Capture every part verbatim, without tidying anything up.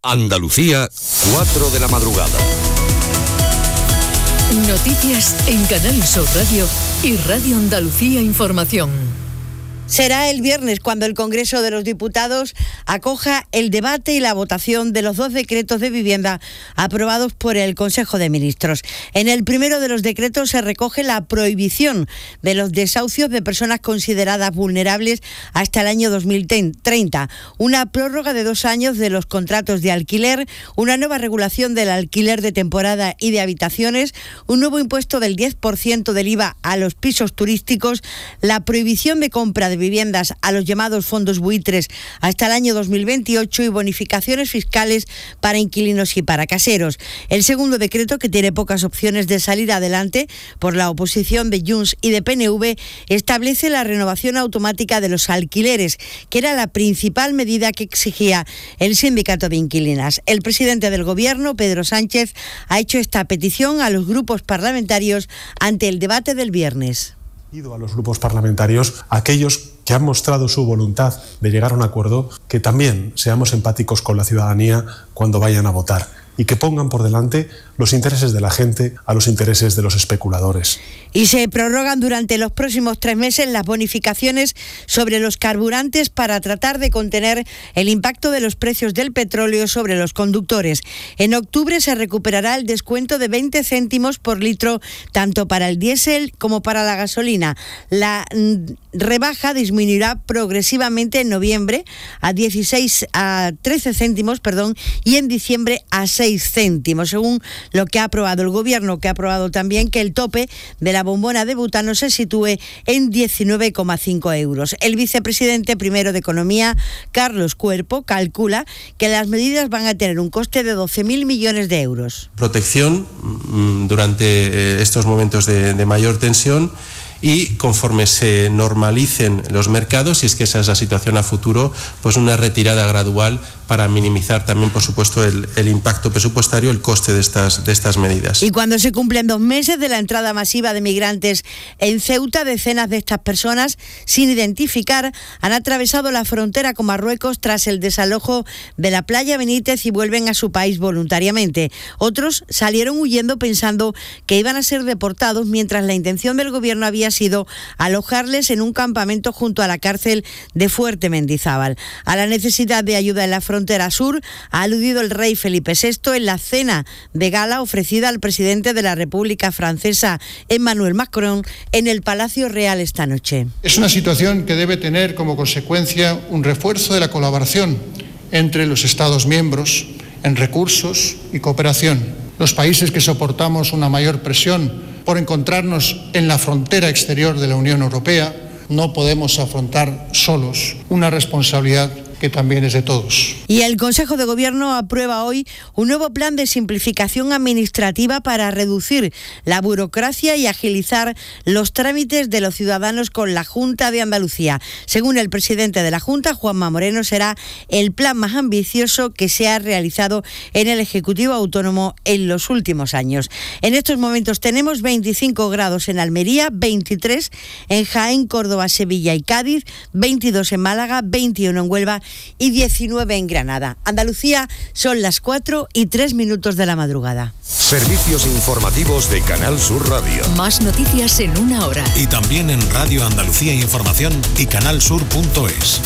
Andalucía, cuatro de la madrugada. Noticias en Canal Sur Radio y Radio Andalucía Información. Será el viernes cuando el Congreso de los Diputados acoja el debate y la votación de los dos decretos de vivienda aprobados por el Consejo de Ministros. En el primero de los decretos se recoge la prohibición de los desahucios de personas consideradas vulnerables hasta el año dos mil treinta, una prórroga de dos años de los contratos de alquiler, una nueva regulación del alquiler de temporada y de habitaciones, un nuevo impuesto del diez por ciento del I V A a los pisos turísticos, la prohibición de compra de viviendas a los llamados fondos buitres hasta el año dos mil veintiocho y bonificaciones fiscales para inquilinos y para caseros. El segundo decreto, que tiene pocas opciones de salir adelante por la oposición de Junts y de P N V, establece la renovación automática de los alquileres, que era la principal medida que exigía el sindicato de inquilinas. El presidente del Gobierno, Pedro Sánchez, ha hecho esta petición a los grupos parlamentarios ante el debate del viernes. Pido a los grupos parlamentarios, a aquellos que han mostrado su voluntad de llegar a un acuerdo, que también seamos empáticos con la ciudadanía cuando vayan a votar y que pongan por delante los intereses de la gente a los intereses de los especuladores. Y se prorrogan durante los próximos tres meses las bonificaciones sobre los carburantes para tratar de contener el impacto de los precios del petróleo sobre los conductores. En octubre se recuperará el descuento de veinte céntimos por litro tanto para el diésel como para la gasolina. La mm, rebaja disminuirá progresivamente en noviembre a dieciséis a trece céntimos, perdón, y en diciembre a seis céntimos, según lo que ha aprobado el Gobierno, que ha aprobado también que el tope de la bombona de butano se sitúe en diecinueve coma cinco euros. El vicepresidente primero de Economía, Carlos Cuerpo, calcula que las medidas van a tener un coste de doce mil millones de euros. Protección durante estos momentos de, de mayor tensión, y conforme se normalicen los mercados, si es que esa es la situación a futuro, pues una retirada gradual para minimizar también, por supuesto, el, el impacto presupuestario, el coste de estas, de estas medidas. Y cuando se cumplen dos meses de la entrada masiva de migrantes en Ceuta, decenas de estas personas, sin identificar, han atravesado la frontera con Marruecos tras el desalojo de la playa Benítez y vuelven a su país voluntariamente. Otros salieron huyendo pensando que iban a ser deportados, mientras la intención del Gobierno había sido alojarles en un campamento junto a la cárcel de Fuerte Mendizábal. A la necesidad de ayuda en la frontera sur ha aludido el rey Felipe sexto en la cena de gala ofrecida al presidente de la República Francesa, Emmanuel Macron, en el Palacio Real esta noche. Es una situación que debe tener como consecuencia un refuerzo de la colaboración entre los Estados miembros en recursos y cooperación. Los países que soportamos una mayor presión por encontrarnos en la frontera exterior de la Unión Europea, no podemos afrontar solos una responsabilidad que también es de todos. Y el Consejo de Gobierno aprueba hoy un nuevo plan de simplificación administrativa para reducir la burocracia y agilizar los trámites de los ciudadanos con la Junta de Andalucía. Según el presidente de la Junta, Juanma Moreno, será el plan más ambicioso que se ha realizado en el Ejecutivo Autónomo en los últimos años. En estos momentos tenemos veinticinco grados en Almería, veintitrés en Jaén, Córdoba, Sevilla y Cádiz, veintidós en Málaga, veintiuno en Huelva y diecinueve en Granada. Andalucía, son las cuatro y tres minutos de la madrugada. Servicios informativos de Canal Sur Radio. Más noticias en una hora. Y también en Radio Andalucía Información y canalsur punto es.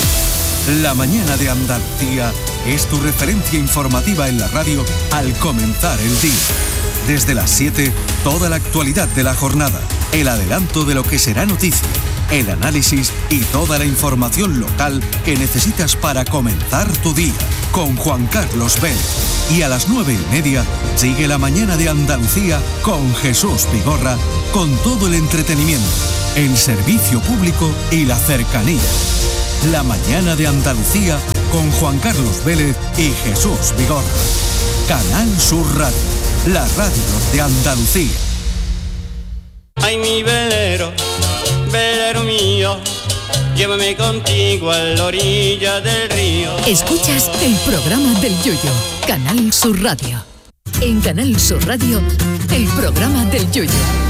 La mañana de Andalucía es tu referencia informativa en la radio al comenzar el día. Desde las siete, toda la actualidad de la jornada, el adelanto de lo que será noticia, el análisis y toda la información local que necesitas para comenzar tu día, con Juan Carlos Vélez. Y a las nueve y media, sigue la mañana de Andalucía con Jesús Vigorra, con todo el entretenimiento, el servicio público y la cercanía. La mañana de Andalucía con Juan Carlos Vélez y Jesús Vigorra. Canal Sur Radio, la radio de Andalucía. Ay, mi velero, velero mío, llévame contigo a la orilla del río. Escuchas el programa del Yoyo, Canal Sur Radio. En Canal Sur Radio, el programa del Yoyo.